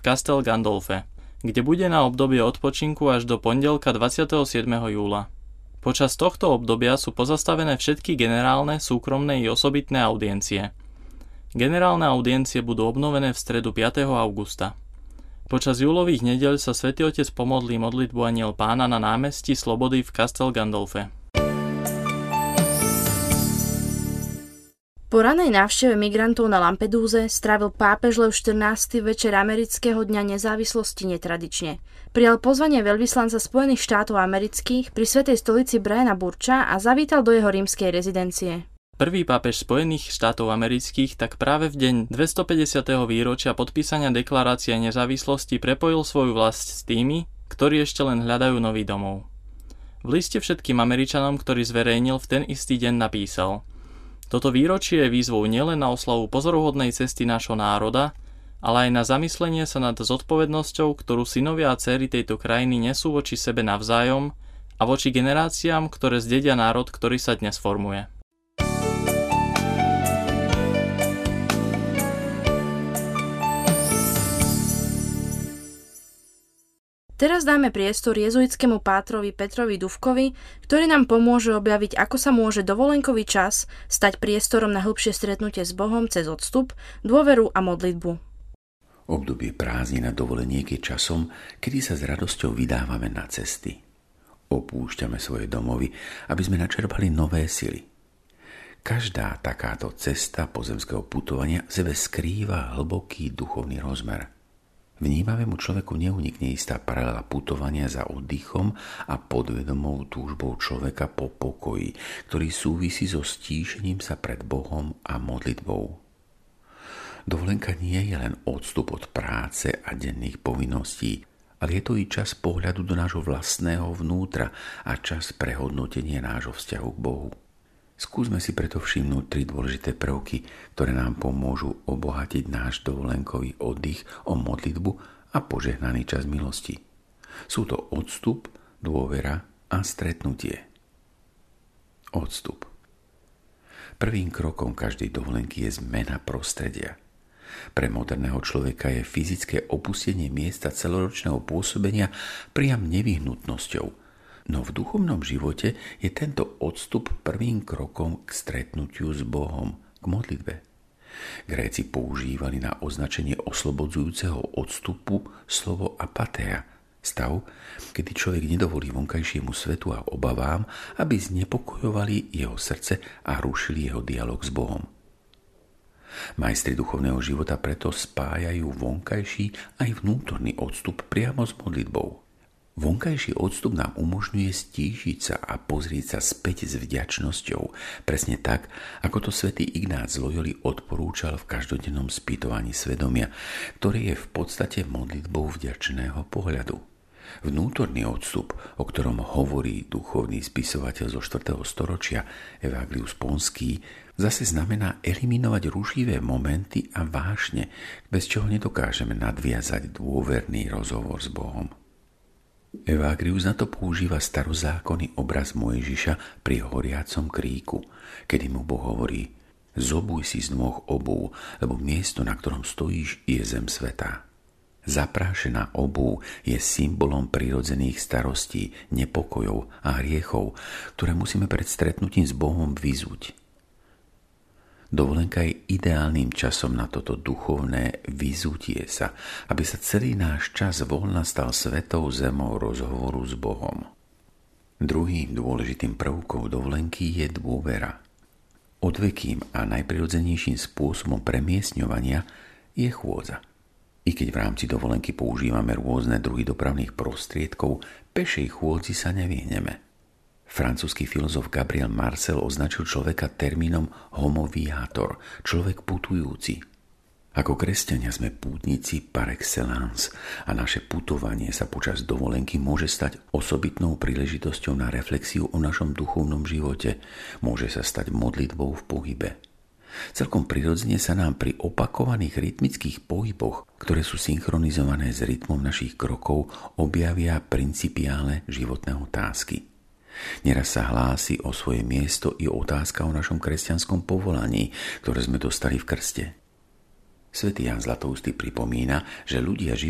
Castel Gandolfe, kde bude na obdobie odpočinku až do pondelka 27. júla. Počas tohto obdobia sú pozastavené všetky generálne, súkromné i osobitné audiencie. Generálne audiencie budú obnovené v stredu 5. augusta. Počas júlových nedeľ sa Svätý Otec pomodlí modlitbu Anjel Pána na námestí Slobody v Castel Gandolfe. Po ranej návšteve migrantov na Lampedúze strávil pápež Lev XIV večer amerického dňa nezávislosti netradične. Prijal pozvanie veľvyslanca Spojených štátov amerických pri Svätej stolici Briana Burcha a zavítal do jeho rímskej rezidencie. Prvý pápež Spojených štátov amerických tak práve v deň 250. výročia podpísania deklarácie nezávislosti prepojil svoju vlast s tými, ktorí ešte len hľadajú nový domov. V liste všetkým Američanom, ktorý zverejnil, v ten istý deň napísal: Toto výročie je výzvou nielen na oslavu pozoruhodnej cesty nášho národa, ale aj na zamyslenie sa nad zodpovednosťou, ktorú synovia a dcéry tejto krajiny nesú voči sebe navzájom a voči generáciám, ktoré zdedia národ, ktorý sa dnes formuje. Teraz dáme priestor jezuitskému pátrovi Petrovi Dufkovi, ktorý nám pomôže objaviť, ako sa môže dovolenkový čas stať priestorom na hĺbšie stretnutie s Bohom cez odstup, dôveru a modlitbu. Obdobie prázdnin a dovoleniek je časom, kedy sa s radosťou vydávame na cesty. Opúšťame svoje domovy, aby sme načerpali nové sily. Každá takáto cesta pozemského putovania v sebe skrýva hlboký duchovný rozmer. Vnímavému človeku neunikne istá paralela putovania za oddychom a podvedomou túžbou človeka po pokoji, ktorý súvisí so stíšením sa pred Bohom a modlitbou. Dovolenka nie je len odstup od práce a denných povinností, ale je to i čas pohľadu do nášho vlastného vnútra a čas prehodnotenia nášho vzťahu k Bohu. Skúsme si preto všimnúť 3 dôležité prvky, ktoré nám pomôžu obohatiť náš dovolenkový oddych o modlitbu a požehnaný čas milosti. Sú to odstup, dôvera a stretnutie. Odstup. Prvým krokom každej dovolenky je zmena prostredia. Pre moderného človeka je fyzické opustenie miesta celoročného pôsobenia priam nevyhnutnosťou, no v duchovnom živote je tento odstup prvým krokom k stretnutiu s Bohom, k modlitbe. Gréci používali na označenie oslobodzujúceho odstupu slovo apatheia, stav, kedy človek nedovolí vonkajšiemu svetu a obavám, aby znepokojovali jeho srdce a rušili jeho dialog s Bohom. Majstri duchovného života preto spájajú vonkajší aj vnútorný odstup priamo s modlitbou. Vonkajší odstup nám umožňuje stíšiť sa a pozrieť sa späť s vďačnosťou, presne tak, ako to svätý Ignác z Loyoli odporúčal v každodennom spýtovaní svedomia, ktoré je v podstate modlitbou vďačného pohľadu. Vnútorný odstup, o ktorom hovorí duchovný spisovateľ zo 4. storočia Evagrius Ponský, zase znamená eliminovať rušivé momenty a vášne, bez čoho nedokážeme nadviazať dôverný rozhovor s Bohom. Evagrius na to používa starozákonný obraz Mojžiša pri horiacom kríku, kedy mu Boh hovorí: zobuj si z nôh obuv, lebo miesto, na ktorom stojíš, je zem svätá. Zaprášená obuv je symbolom prirodzených starostí, nepokojov a hriechov, ktoré musíme pred stretnutím s Bohom vyzuť. Dovolenka je ideálnym časom na toto duchovné vyzutie sa, aby sa celý náš čas voľna stal svetou zemou rozhovoru s Bohom. Druhým dôležitým prvkom dovolenky je dôvera. Odvekým a najprirodzenejším spôsobom premiestňovania je chôdza. I keď v rámci dovolenky používame rôzne druhy dopravných prostriedkov, pešej chôdzi sa nevyhneme. Francúzsky filozof Gabriel Marcel označil človeka termínom homo viator, človek putujúci. Ako kresťania sme pútnici par excellence a naše putovanie sa počas dovolenky môže stať osobitnou príležitosťou na reflexiu o našom duchovnom živote, môže sa stať modlitbou v pohybe. Celkom prirodzene sa nám pri opakovaných rytmických pohyboch, ktoré sú synchronizované s rytmom našich krokov, objavia principiálne životné otázky. Neraz sa hlási o svoje miesto i otázka o našom kresťanskom povolaní, ktoré sme dostali v krste. Svätý Ján Zlatoústy pripomína, že ľudia